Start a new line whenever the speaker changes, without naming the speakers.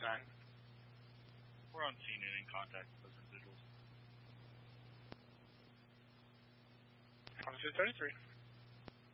9.
We're on scene and in contact with those individuals.
Officer 33.